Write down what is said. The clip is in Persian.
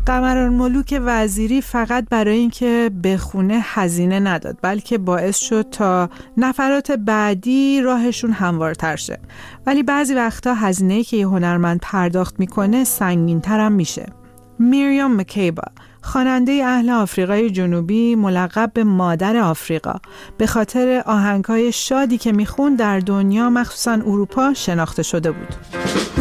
قمرالملوک وزیری فقط برای اینکه بخونه هزینه نداد، بلکه باعث شد تا نفرات بعدی راهشون هموارتر شه. ولی بعضی وقتا هزینه‌ای که یه هنرمند پرداخت میکنه سنگین‌تر هم میشه. میریام مکیبا، خواننده اهل آفریقای جنوبی ملقب به مادر آفریقا، به خاطر آهنگ‌های شادی که میخوند در دنیا مخصوصاً اروپا شناخته شده بود.